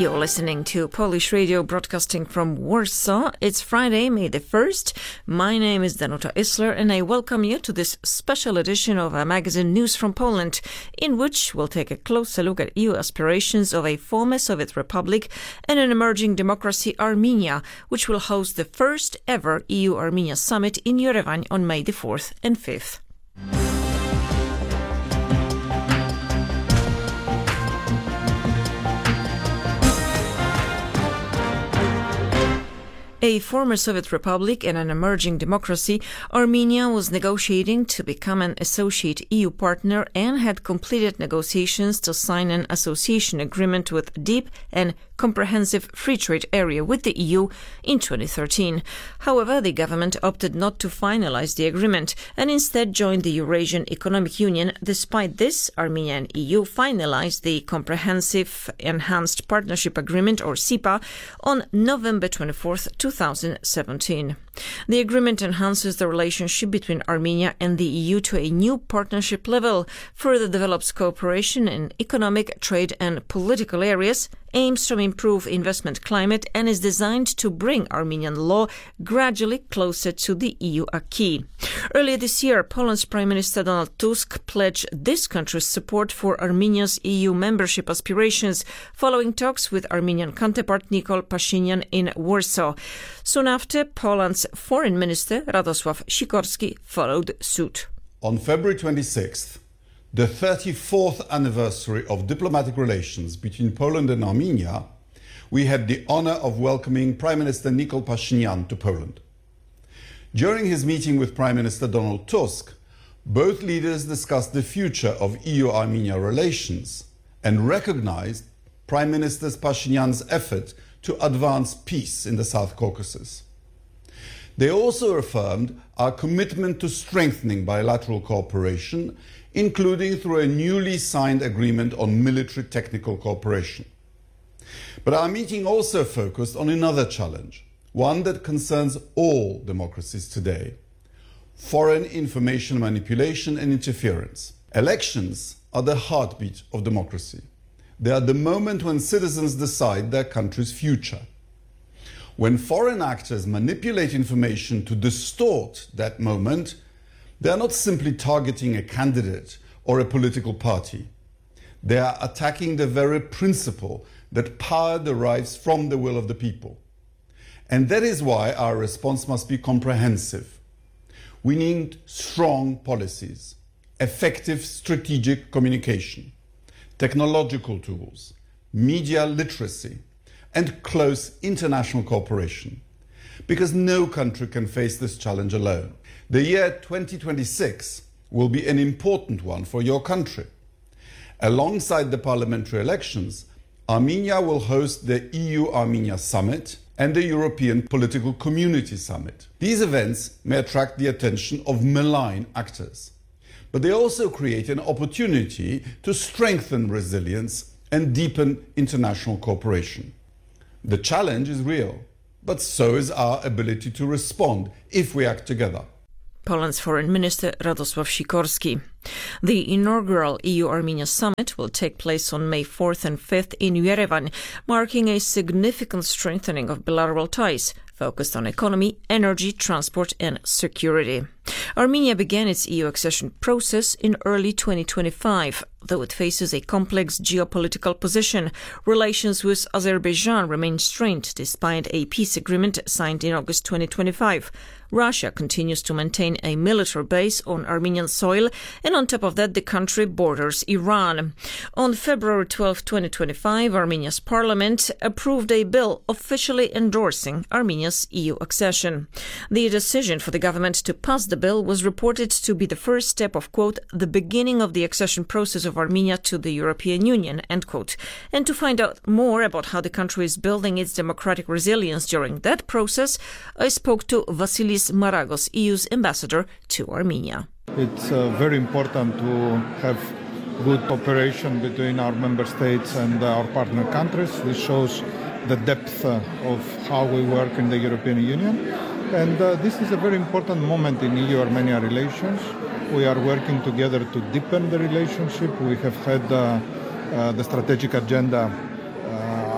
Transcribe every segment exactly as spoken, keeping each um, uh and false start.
You're listening to Polish Radio broadcasting from Warsaw. It's Friday, May the first. My name is Danuta Isler and I welcome you to this special edition of our magazine News from Poland, in which we'll take a closer look at E U aspirations of a former Soviet republic and an emerging democracy, Armenia, which will host the first ever E U-Armenia summit in Yerevan on May the fourth and fifth. A former Soviet republic and an emerging democracy, Armenia was negotiating to become an associate E U partner and had completed negotiations to sign an association agreement with deep and comprehensive free trade area with the E U in twenty thirteen. However, the government opted not to finalize the agreement and instead joined the Eurasian Economic Union. Despite this, Armenia and E U finalized the Comprehensive Enhanced Partnership Agreement, or C E P A, on November twenty-fourth, two thousand seventeen. The agreement enhances the relationship between Armenia and the E U to a new partnership level, further develops cooperation in economic, trade and political areas, aims to improve investment climate, and is designed to bring Armenian law gradually closer to the E U acquis. Earlier this year, Poland's Prime Minister Donald Tusk pledged this country's support for Armenia's E U membership aspirations, following talks with Armenian counterpart Nikol Pashinyan in Warsaw. Soon after, Poland's Foreign Minister Radosław Sikorski followed suit. On February twenty-sixth, the thirty-fourth anniversary of diplomatic relations between Poland and Armenia, we had the honor of welcoming Prime Minister Nikol Pashinyan to Poland. During his meeting with Prime Minister Donald Tusk, both leaders discussed the future of E U-Armenia relations and recognized Prime Minister Pashinyan's effort to advance peace in the South Caucasus. They also affirmed our commitment to strengthening bilateral cooperation, including through a newly signed agreement on military technical cooperation. But our meeting also focused on another challenge, one that concerns all democracies today: foreign information manipulation and interference. Elections are the heartbeat of democracy. They are the moment when citizens decide their country's future. When foreign actors manipulate information to distort that moment, they are not simply targeting a candidate or a political party. They are attacking the very principle that power derives from the will of the people. And that is why our response must be comprehensive. We need strong policies, effective strategic communication, technological tools, media literacy, and close international cooperation, because no country can face this challenge alone. The year twenty twenty-six will be an important one for your country. Alongside the parliamentary elections, Armenia will host the E U-Armenia Summit and the European Political Community Summit. These events may attract the attention of malign actors, but they also create an opportunity to strengthen resilience and deepen international cooperation. The challenge is real, but so is our ability to respond if we act together. Poland's Foreign Minister Radosław Sikorski. The inaugural E U-Armenia summit will take place on May fourth and fifth in Yerevan, marking a significant strengthening of bilateral ties, focused on economy, energy, transport and security. Armenia began its E U accession process in early twenty twenty-five. Though it faces a complex geopolitical position, relations with Azerbaijan remain strained despite a peace agreement signed in August twenty twenty-five. Russia continues to maintain a military base on Armenian soil, and on top of that, the country borders Iran. On February twelfth, twenty twenty-five, Armenia's parliament approved a bill officially endorsing Armenia's E U accession. The decision for the government to pass the bill was reported to be the first step of, quote, the beginning of the accession process of Armenia to the European Union, end quote. And to find out more about how the country is building its democratic resilience during that process, I spoke to Vasilis Maragos, E U's ambassador to Armenia. It's uh, very important to have good cooperation between our member states and our partner countries. This shows the depth uh, of how we work in the European Union. And uh, this is a very important moment in E U-Armenia relations. We are working together to deepen the relationship. We have had uh, uh, the strategic agenda uh,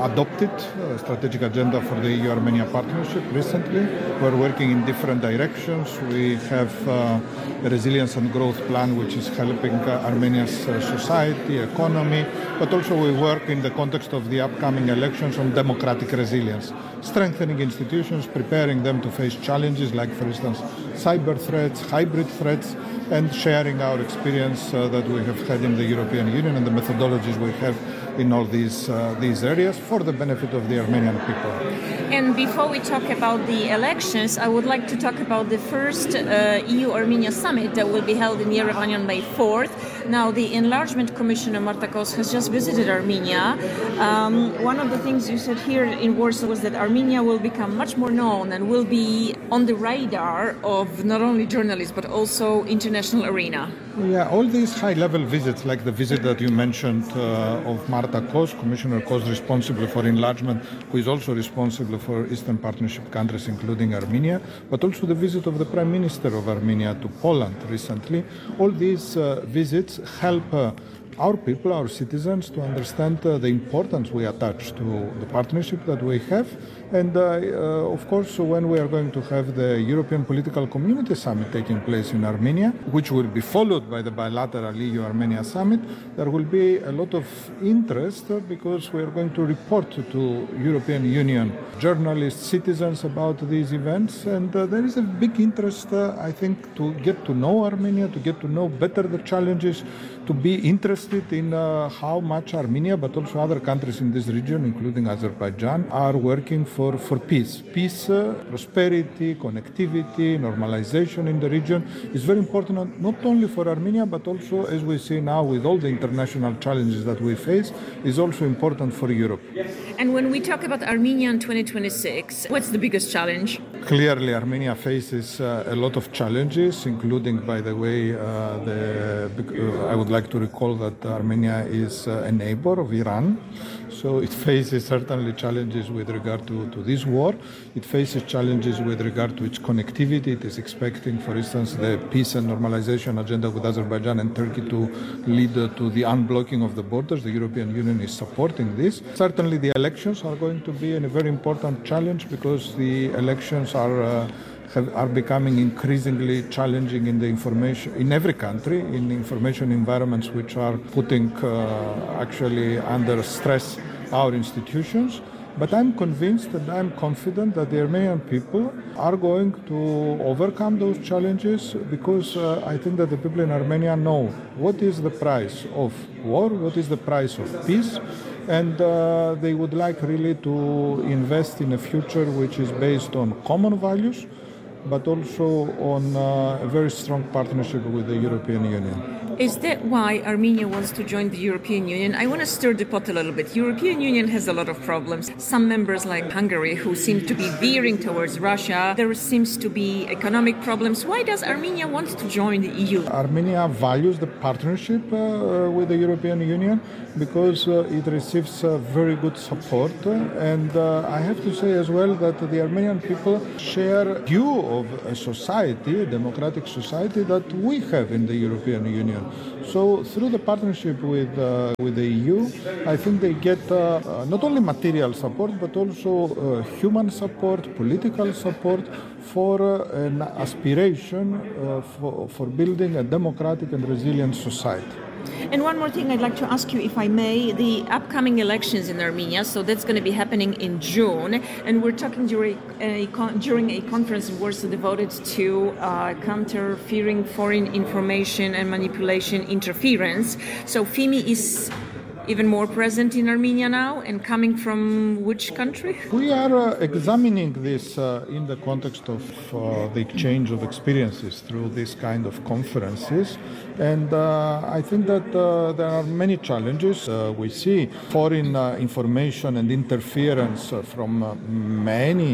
adopted a strategic agenda for the E U-Armenia partnership recently. We're working in different directions. We have uh, a resilience and growth plan which is helping uh, Armenia's uh, society, economy, but also we work in the context of the upcoming elections on democratic resilience, strengthening institutions, preparing them to face challenges like, for instance, cyber threats, hybrid threats, and sharing our experience uh, that we have had in the European Union and the methodologies we have in all these uh, these areas for the benefit of the Armenian people. And before we talk about the elections, I would like to talk about the first uh, E U-Armenia summit that will be held in Yerevan on May fourth. Now, the Enlargement Commissioner Marta Kos has just visited Armenia. Um, one of the things you said here in Warsaw was that Armenia will become much more known and will be on the radar of not only journalists but also international arena. Yeah, all these high-level visits, like the visit that you mentioned uh, of Marta Kos, Commissioner Kos responsible for enlargement, who is also responsible for Eastern Partnership countries, including Armenia, but also the visit of the Prime Minister of Armenia to Poland recently. All these uh, visits help uh, our people, our citizens, to understand uh, the importance we attach to the partnership that we have. And uh, uh, of course, when we are going to have the European Political Community Summit taking place in Armenia, which will be followed by the bilateral E U-Armenia Summit, there will be a lot of interest uh, because we are going to report to European Union journalists, citizens about these events. And uh, there is a big interest, uh, I think, to get to know Armenia, to get to know better the challenges, to be interested in uh, how much Armenia, but also other countries in this region, including Azerbaijan, are working for, for peace. Peace, uh, prosperity, connectivity, normalization in the region is very important, not only for Armenia, but also, as we see now with all the international challenges that we face, is also important for Europe. And when we talk about Armenia in twenty twenty-six, what's the biggest challenge? Clearly, Armenia faces uh, a lot of challenges, including, by the way, uh, the, uh, I would like to recall that Armenia is uh, a neighbor of Iran. So it faces certainly challenges with regard to, to this war. It faces challenges with regard to its connectivity. It is expecting, for instance, the peace and normalization agenda with Azerbaijan and Turkey to lead uh, to the unblocking of the borders. The European Union is supporting this. Certainly the elections are going to be a very important challenge because the elections are uh, have, are becoming increasingly challenging in the information in every country, in information environments which are putting uh, actually under stress our institutions. But I'm convinced and I'm confident that the Armenian people are going to overcome those challenges because uh, I think that the people in Armenia know what is the price of war, what is the price of peace, and uh, they would like really to invest in a future which is based on common values, but also on uh, a very strong partnership with the European Union. Is that why Armenia wants to join the European Union? I want to stir the pot a little bit. European Union has a lot of problems. Some members like Hungary who seem to be veering towards Russia. There seems to be economic problems. Why does Armenia want to join the E U? Armenia values the partnership uh, with the European Union because uh, it receives uh, very good support. And uh, I have to say as well that the Armenian people share view of a society, a democratic society that we have in the European Union. So through the partnership with uh, with the E U, I think they get uh, uh, not only material support but also uh, human support, political support for uh, an aspiration uh, for, for building a democratic and resilient society. And one more thing I'd like to ask you, if I may, the upcoming elections in Armenia, so that's going to be happening in June, and we're talking during a, during a conference in Warsaw devoted to uh, counterfeiting foreign information and manipulation interference. So F I M I is even more present in Armenia now, and coming from which country? We are uh, examining this uh, in the context of uh, the exchange of experiences through this kind of conferences. And uh, I think that uh, there are many challenges. Uh, we see foreign uh, information and interference uh, from uh, many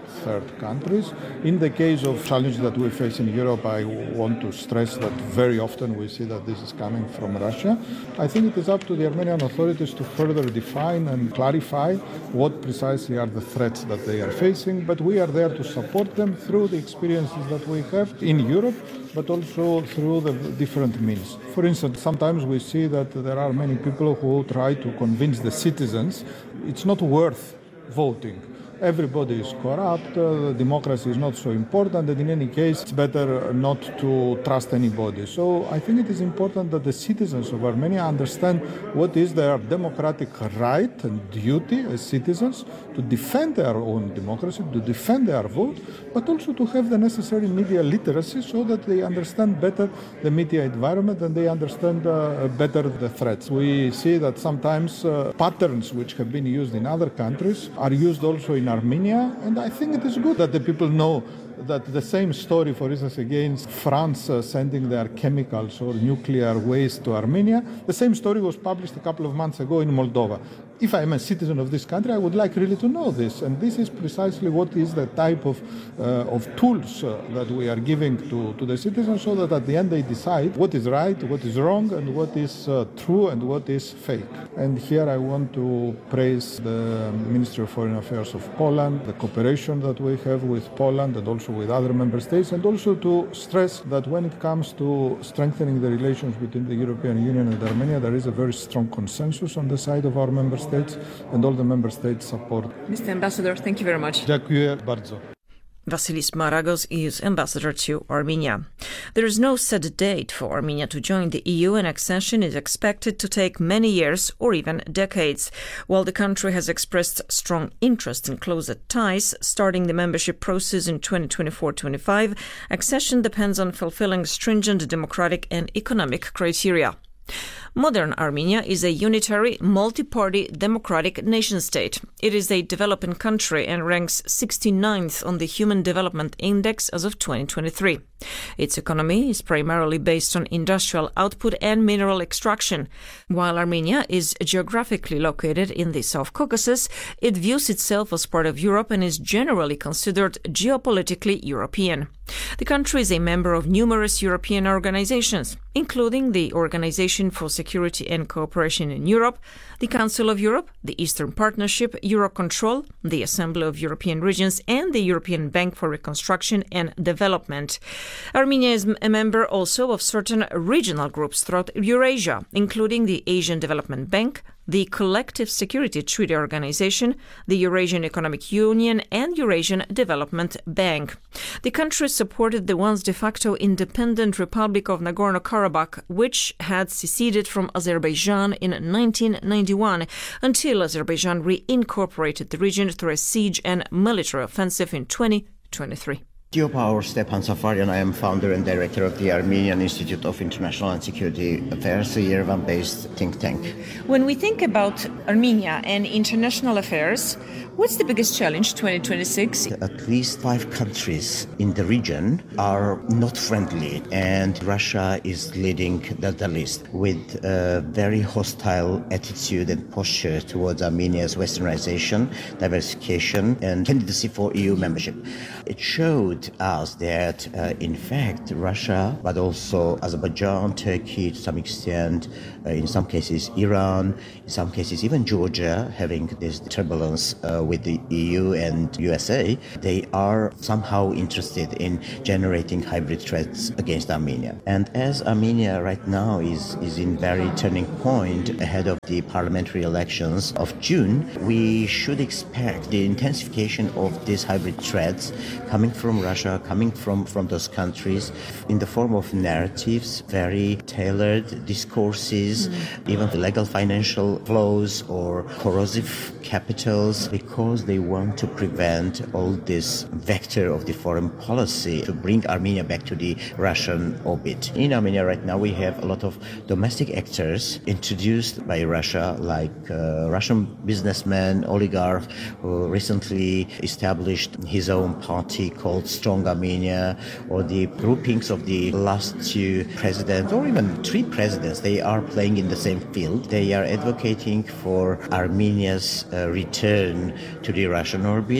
third countries. In the case of challenges that we face in Europe, I want to stress that very often we see that this is coming from Russia. I think it is up to the Armenian authorities to further define and clarify what precisely are the threats that they are facing, but we are there to support them through the experiences that we have in Europe, but also through the different means. For instance, sometimes we see that there are many people who try to convince the citizens it's not worth voting. Everybody is corrupt, uh, democracy is not so important, and in any case, it's better not to trust anybody. So I think it is important that the citizens of Armenia understand what is their democratic right and duty as citizens to defend their own democracy, to defend their vote, but also to have the necessary media literacy so that they understand better the media environment and they understand uh, better the threats. We see that sometimes uh, patterns which have been used in other countries are used also in Armenia, and I think it is good that the people know that the same story, for instance, against France uh, sending their chemicals or nuclear waste to Armenia, the same story was published a couple of months ago in Moldova. If I am a citizen of this country, I would like really to know this, and this is precisely what is the type of uh, of tools uh, that we are giving to, to the citizens, so that at the end they decide what is right, what is wrong, and what is uh, true and what is fake. And here I want to praise the Ministry of Foreign Affairs of Poland, the cooperation that we have with Poland and also with other member states, and also to stress that when it comes to strengthening the relations between the European Union and Armenia, there is a very strong consensus on the side of our member states, and all the member states support. Mister Ambassador, thank you very much. Dziękuję bardzo. Vasilis Maragos, E U's ambassador to Armenia. There is no set date for Armenia to join the E U, and accession is expected to take many years or even decades. While the country has expressed strong interest in closer ties, starting the membership process in twenty twenty-four twenty-five, accession depends on fulfilling stringent democratic and economic criteria. Modern Armenia is a unitary, multi-party democratic nation-state. It is a developing country and ranks sixty-ninth on the Human Development Index as of twenty twenty-three. Its economy is primarily based on industrial output and mineral extraction. While Armenia is geographically located in the South Caucasus, it views itself as part of Europe and is generally considered geopolitically European. The country is a member of numerous European organizations, including the Organization for Security and Cooperation in Europe, the Council of Europe, the Eastern Partnership, Eurocontrol, the Assembly of European Regions, and the European Bank for Reconstruction and Development. Armenia is a member also of certain regional groups throughout Eurasia, including the Asian Development Bank, the Collective Security Treaty Organization, the Eurasian Economic Union, and Eurasian Development Bank. The country supported the once de facto independent Republic of Nagorno-Karabakh, which had seceded from Azerbaijan in nineteen ninety-one, until Azerbaijan reincorporated the region through a siege and military offensive in twenty twenty-three. Geopower Stepan Safarian. I am founder and director of the Armenian Institute of International and Security Affairs, a Yerevan-based think tank. When we think about Armenia and international affairs, what's the biggest challenge twenty twenty-six? At least five countries in the region are not friendly, and Russia is leading the, the list with a very hostile attitude and posture towards Armenia's westernization, diversification, and candidacy for E U membership. It showed us that, uh, in fact, Russia, but also Azerbaijan, Turkey, to some extent, uh, in some cases Iran, in some cases even Georgia, having this turbulence uh, with the E U and U S A, they are somehow interested in generating hybrid threats against Armenia. And as Armenia right now is, is in very turning point ahead of the parliamentary elections of June, we should expect the intensification of these hybrid threats coming from Russia, coming from, from those countries in the form of narratives, very tailored discourses, mm. even illegal financial flows or corrosive capitals, because they want to prevent all this vector of the foreign policy to bring Armenia back to the Russian orbit. In Armenia right now we have a lot of domestic actors introduced by Russia, like uh, Russian businessman, oligarch, who recently established his own party called Strong Armenia, or the groupings of the last two presidents, or even three presidents. They are playing in the same field. They are advocating for Armenia's uh, return to the Russian orbit,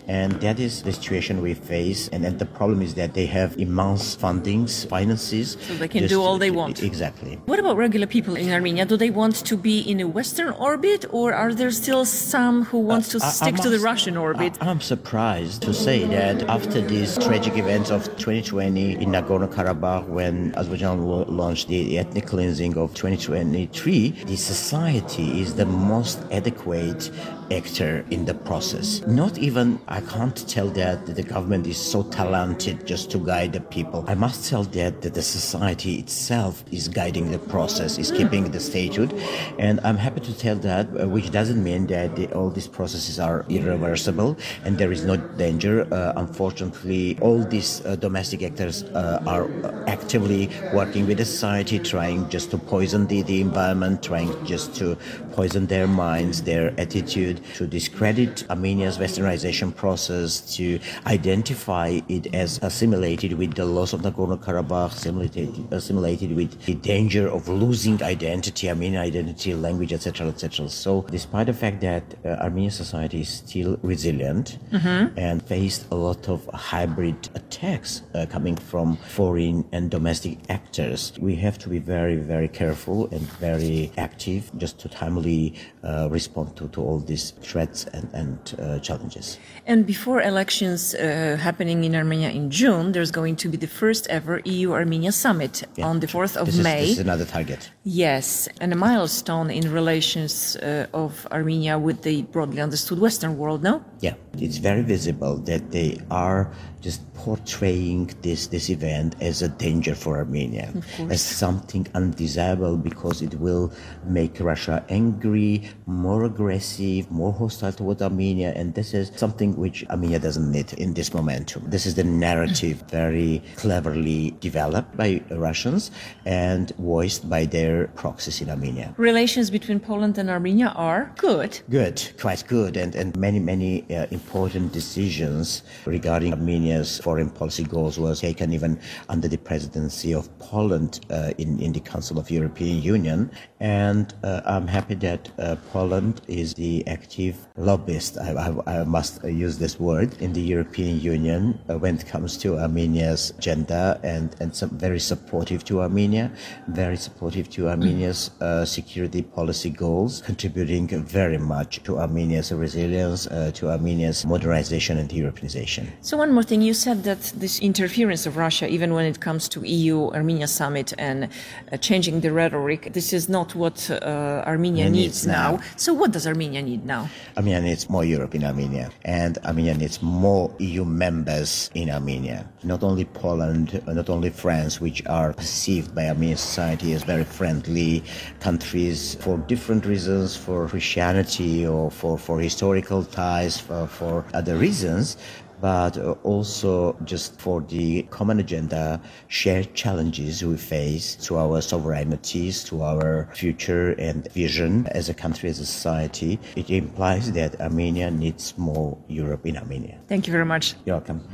And that is the situation we face. And then the problem is that they have immense fundings, finances. So they can do all they want. Exactly. What about regular people in Armenia? Do they want to be in a Western orbit, or are there still some who want to Uh, I- stick I to the must- Russian orbit? I- I'm surprised to say that after these tragic events of twenty twenty in Nagorno-Karabakh, when Azerbaijan lo- launched the ethnic cleansing of twenty twenty-three, the society is the most adequate actor in the process. Not even, I can't tell that the government is so talented just to guide the people. I must tell that, that the society itself is guiding the process, is keeping the statute. And I'm happy to tell that, uh, which doesn't mean that the, all these processes are irreversible and there is no danger. Uh, unfortunately, all these uh, domestic actors uh, are actively working with the society, trying just to poison the, the environment, trying just to poison their minds, their attitude, to discredit Armenia's westernization process, to identify it as assimilated with the loss of Nagorno-Karabakh, assimilated, assimilated with the danger of losing identity, Armenian identity, language, et cetera, et cetera. So, despite the fact that uh, Armenian society is still resilient mm-hmm. and faced a lot of hybrid attacks uh, coming from foreign and domestic actors, we have to be very, very careful and very active just to timely uh, respond to, to all these threats and, and uh, challenges. And before elections uh, happening in Armenia in June, there's going to be the first ever E U-Armenia summit yeah. on the fourth of this is, May. This is another target. Yes, and a milestone in relations uh, of Armenia with the broadly understood Western world, no? Yeah, it's very visible that they are just portraying this, this event as a danger for Armenia, as something undesirable because it will make Russia angry, more aggressive, more hostile toward Armenia, and this is something which Armenia doesn't need in this momentum. This is the narrative very cleverly developed by Russians and voiced by their proxies in Armenia. Relations between Poland and Armenia are good. Good, quite good, and, and many, many uh, important decisions regarding Armenia's foreign policy goals was taken even under the presidency of Poland uh, in, in the Council of European Union. And uh, I'm happy that uh, Poland is the active lobbyist, I, I, I must use this word, in the European Union uh, when it comes to Armenia's agenda, and, and some very supportive to Armenia, very supportive to Armenia's uh, security policy goals, contributing very much to Armenia's resilience, uh, to Armenia's modernization and Europeanization. So one more thing, you said that this interference of Russia, even when it comes to E U-Armenia summit and uh, changing the rhetoric, this is not what uh, Armenia needs, needs now. now. So what does Armenia need now? Armenia needs more Europe in Armenia, and Armenia needs more E U members in Armenia. Not only Poland, not only France, which are perceived by Armenian society as very friendly countries for different reasons, for Christianity or for, for historical ties, for, for other reasons, but also just for the common agenda, shared challenges we face to our sovereignties, to our future and vision as a country, as a society. It implies that Armenia needs more Europe in Armenia. Thank you very much. You're welcome.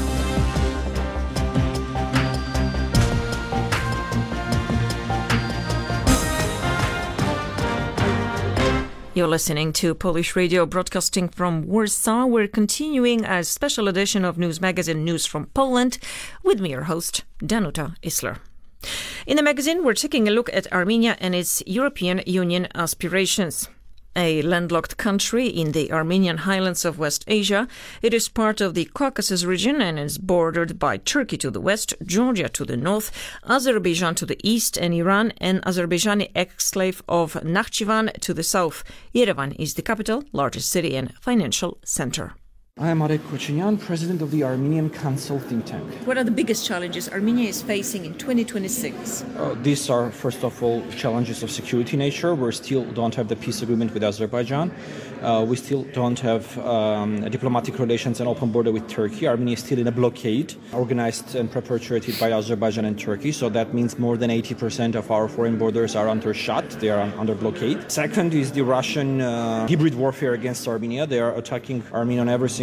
You're listening to Polish Radio broadcasting from Warsaw. We're continuing a special edition of News Magazine News from Poland with me, your host, Danuta Isler. In the magazine, we're taking a look at Armenia and its European Union aspirations. A landlocked country in the Armenian highlands of West Asia, it is part of the Caucasus region and is bordered by Turkey to the west, Georgia to the north, Azerbaijan to the east, and Iran and Azerbaijani exclave of Nakhchivan to the south. Yerevan is the capital, largest city, and financial center. I am Marek Kochinyan, president of the Armenian Council think tank. What are the biggest challenges Armenia is facing in twenty twenty-six? Uh, these are, first of all, challenges of security nature. We still don't have the peace agreement with Azerbaijan. Uh, we still don't have um, diplomatic relations and open border with Turkey. Armenia is still in a blockade, organized and perpetuated by Azerbaijan and Turkey. So that means more than eighty percent of our foreign borders are under shut. They are under blockade. Second is the Russian uh, hybrid warfare against Armenia. They are attacking Armenia on every single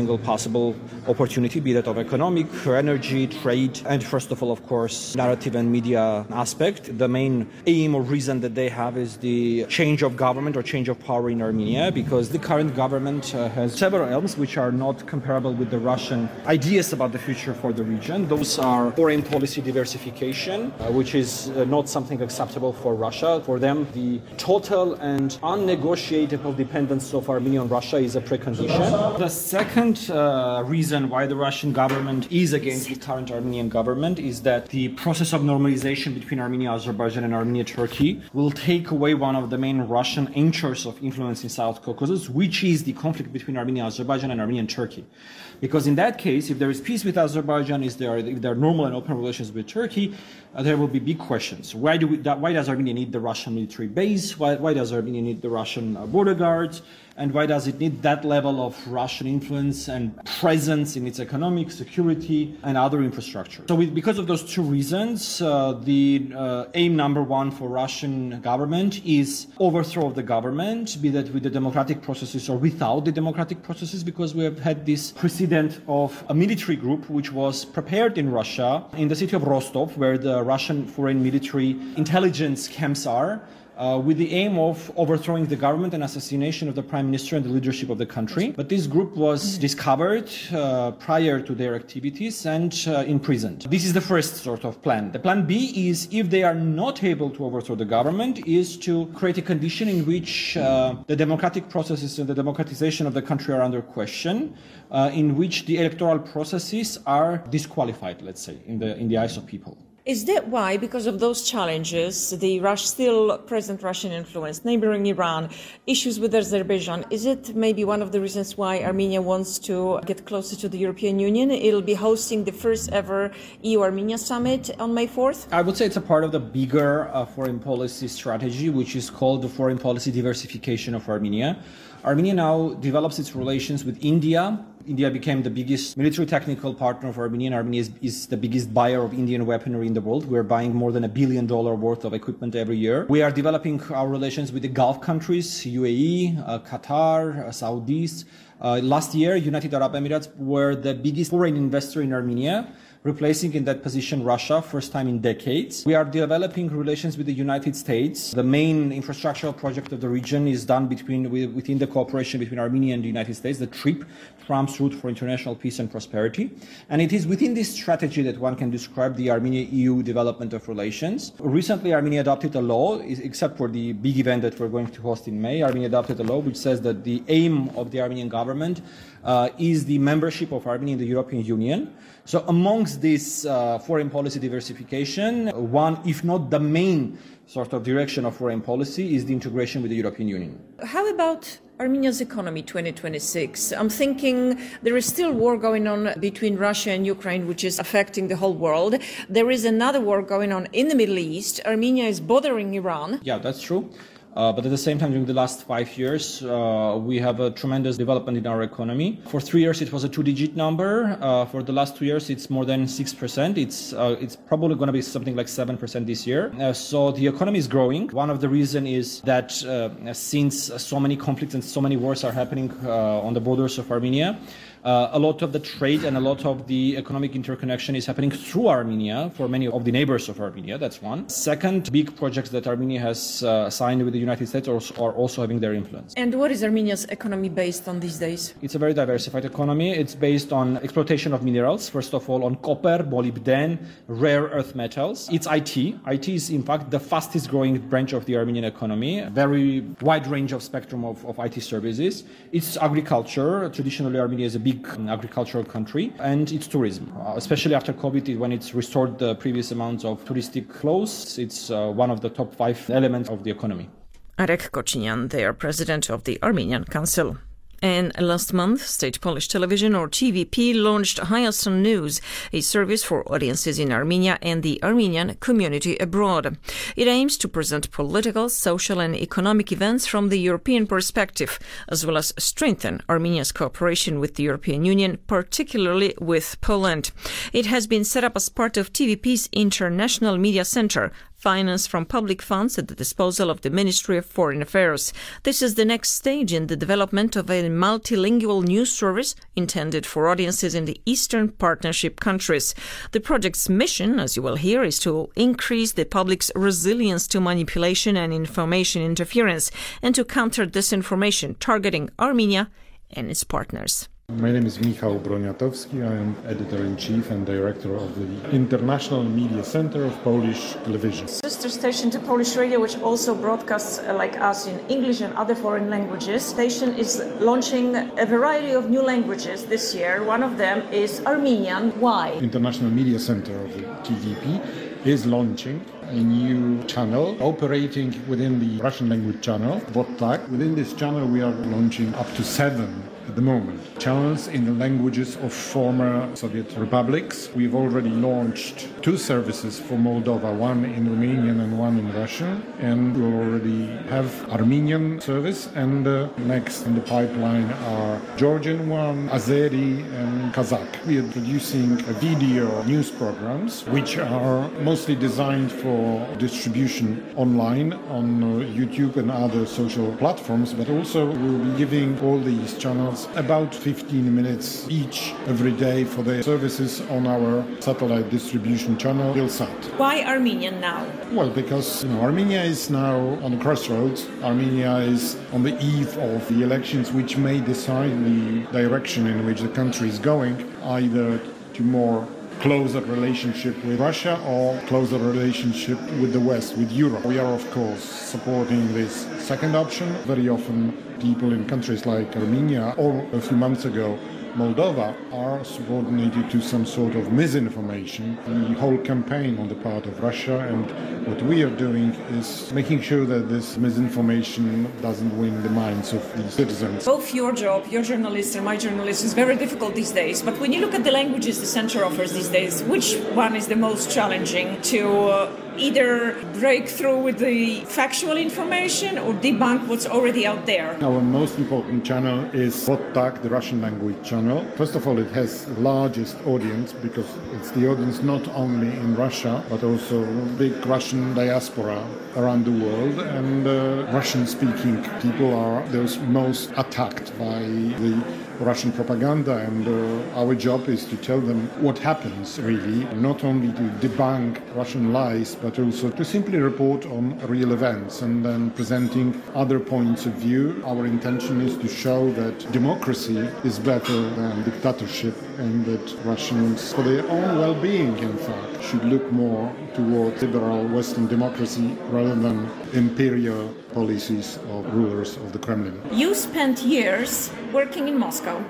single possible opportunity, be that of economic, energy, trade, and first of all, of course, narrative and media aspect. The main aim or reason that they have is the change of government or change of power in Armenia, because the current government uh, has several aims which are not comparable with the Russian ideas about the future for the region. Those are foreign policy diversification, uh, which is uh, not something acceptable for Russia. For them, the total and unnegotiable dependence of Armenia on Russia is a precondition. The second uh, reason why the Russian government is against the current Armenian government is that the process of normalization between Armenia, Azerbaijan, and Armenia, Turkey will take away one of the main Russian anchors of influence in South Caucasus, which is the conflict between Armenia, Azerbaijan, and Armenia and Turkey. Because in that case, if there is peace with Azerbaijan, if there are, if there are normal and open relations with Turkey, uh, there will be big questions. Why do we, that, why does Armenia need the Russian military base? Why, why does Armenia need the Russian uh, border guards? And why does it need that level of Russian influence and presence in its economic, security, and other infrastructure? So with, because of those two reasons, uh, the uh, aim number one for Russian government is overthrow of the government, be that with the democratic processes or without the democratic processes, because we have had this precedent of a military group which was prepared in Russia, in the city of Rostov, where the Russian foreign military intelligence camps are, Uh, with the aim of overthrowing the government and assassination of the prime minister and the leadership of the country. But this group was discovered uh, prior to their activities and uh, imprisoned. This is the first sort of plan. The plan B is, if they are not able to overthrow the government, is to create a condition in which uh, the democratic processes and the democratization of the country are under question, uh, in which the electoral processes are disqualified, let's say, in the, in the eyes of people. Is that why, because of those challenges, the Rush, still present Russian influence, neighboring Iran, issues with Azerbaijan, is it maybe one of the reasons why Armenia wants to get closer to the European Union? It'll be hosting the first ever E U-Armenia summit on May fourth? I would say it's a part of the bigger uh, foreign policy strategy, which is called the foreign policy diversification of Armenia. Armenia now develops its relations with India. India became the biggest military technical partner of Armenia, and Armenia is, is the biggest buyer of Indian weaponry in the world. We're buying more than a billion dollar worth of equipment every year. We are developing our relations with the Gulf countries, U A E, uh, Qatar, uh, Saudis. Uh, last year, United Arab Emirates were the biggest foreign investor in Armenia, replacing in that position Russia, first time in decades. We are developing relations with the United States. The main infrastructural project of the region is done between within the cooperation between Armenia and the United States, the TRIP, Trump's Route for International Peace and Prosperity. And it is within this strategy that one can describe the Armenia-E U development of relations. Recently, Armenia adopted a law, except for the big event that we're going to host in May. Armenia adopted a law which says that the aim of the Armenian government uh, is the membership of Armenia in the European Union. So amongst this uh, foreign policy diversification, one, if not the main sort of direction of foreign policy, is the integration with the European Union. How about Armenia's economy twenty twenty-six? I'm thinking there is still war going on between Russia and Ukraine, which is affecting the whole world. There is another war going on in the Middle East. Armenia is bothering Iran. Yeah, that's true. Uh, but at the same time, during the last five years, uh, we have a tremendous development in our economy. For three years, it was a two-digit number. Uh, for the last two years, it's more than six percent. It's uh, it's probably going to be something like seven percent this year. Uh, so the economy is growing. One of the reasons is that uh, since so many conflicts and so many wars are happening uh, on the borders of Armenia, Uh, a lot of the trade and a lot of the economic interconnection is happening through Armenia for many of the neighbors of Armenia. That's one. Second, big projects that Armenia has uh, signed with the United States are also having their influence. And what is Armenia's economy based on these days? It's a very diversified economy. It's based on exploitation of minerals, first of all on copper, molybdenum, rare earth metals. It's I T. I T is, in fact, the fastest growing branch of the Armenian economy. A very wide range of spectrum of, of I T services. It's agriculture. Traditionally, Armenia is a big agricultural country, and it's tourism, uh, especially after COVID, when it's restored the previous amounts of touristic flows. It's uh, one of the top five elements of the economy. Arek Kocinian, they are president of the Armenian Council. And last month, State Polish Television, or T V P, launched Hayastan News, a service for audiences in Armenia and the Armenian community abroad. It aims to present political, social and economic events from the European perspective, as well as strengthen Armenia's cooperation with the European Union, particularly with Poland. It has been set up as part of T V P's International Media Center, financed from public funds at the disposal of the Ministry of Foreign Affairs. This is the next stage in the development of a multilingual news service intended for audiences in the Eastern Partnership countries. The project's mission, as you will hear, is to increase the public's resilience to manipulation and information interference and to counter disinformation targeting Armenia and its partners. My name is Michał Broniatowski. I am Editor-in-Chief and Director of the International Media Center of Polish Television. Sister station to Polish radio, which also broadcasts uh, like us in English and other foreign languages. Station is launching a variety of new languages this year. One of them is Armenian. Why? International Media Center of the T V P is launching a new channel operating within the Russian language channel, VODTAK. Within this channel we are launching up to seven at the moment channels in the languages of former Soviet republics. We've already launched two services for Moldova, one in Romanian and one in Russian, and we'll already have Armenian service, and uh, next in the pipeline are Georgian one, Azeri and Kazakh. We are producing video news programs which are mostly designed for distribution online on uh, YouTube and other social platforms, but also we'll be giving all these channels about fifteen minutes each every day for their services on our satellite distribution channel, Ilsat. Why Armenian now? Well, because you know, Armenia is now on the crossroads. Armenia is on the eve of the elections which may decide the direction in which the country is going, either to more closer relationship with Russia or closer relationship with the West, with Europe. We are, of course, supporting this second option. Very often people in countries like Armenia or a few months ago Moldova are subordinated to some sort of misinformation. The whole campaign on the part of Russia, and what we are doing is making sure that this misinformation doesn't win the minds of the citizens. Both your job, your journalist and my journalist, is very difficult these days, but when you look at the languages the center offers these days, which one is the most challenging to uh, either break through with the factual information or debunk what's already out there? Our most important channel is VODTAK, the Russian language channel. First of all, it has the largest audience because it's the audience not only in Russia, but also big Russian diaspora around the world, and uh, Russian-speaking people are those most attacked by the Russian propaganda, and uh, our job is to tell them what happens really, not only to debunk Russian lies, but also to simply report on real events and then presenting other points of view. Our intention is to show that democracy is better than dictatorship, and that Russians, for their own well-being, in fact, should look more towards liberal Western democracy rather than imperial policies of rulers of the Kremlin. You spent years working in Moscow.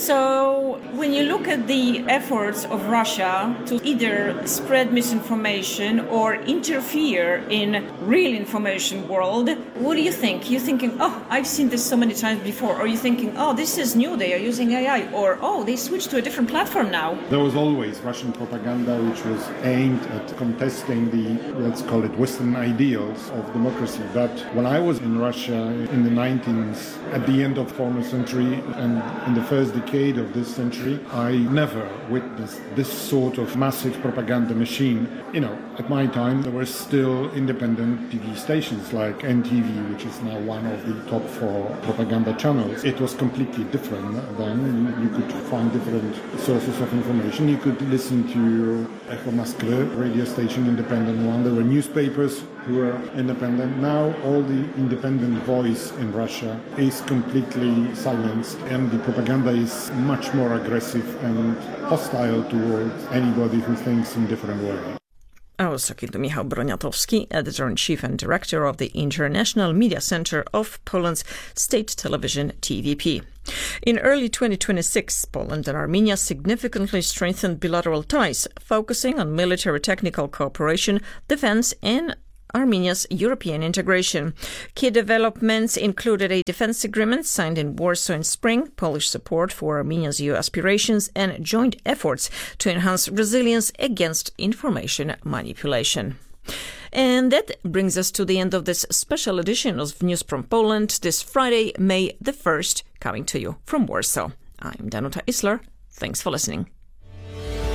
So when you look at the efforts of Russia to either spread misinformation or interfere in real information world, what do you think? You're thinking, oh, I've seen this so many times before. Or you're thinking, oh, this is new, they are using A I. Or, oh, they switched to a different platform now. There was always Russian propaganda which was aimed at contesting the, let's call it, Western ideals of democracy. But when I was in Russia in the nineties, at the end of the former century and in the first decade of this century, I never witnessed this sort of massive propaganda machine. You know, at my time, there were still independent T V stations like N T V, which is now one of the top four propaganda channels. It was completely different then. You, you could find different sources of information. You could listen to Echo Moskvy, radio station, independent one. There were newspapers who were independent. Now all the independent voice in Russia is completely silenced, and the propaganda is much more aggressive and hostile towards anybody who thinks in a different way. I was talking to Michał Broniatowski, Editor-in-Chief and Director of the International Media Center of Poland's state television T V P. In early twenty twenty-six, Poland and Armenia significantly strengthened bilateral ties, focusing on military technical cooperation, defense, and Armenia's European integration. Key developments included a defense agreement signed in Warsaw in spring, Polish support for Armenia's E U aspirations, and joint efforts to enhance resilience against information manipulation. And that brings us to the end of this special edition of News from Poland this Friday, May the first, coming to you from Warsaw. I'm Danuta Isler. Thanks for listening.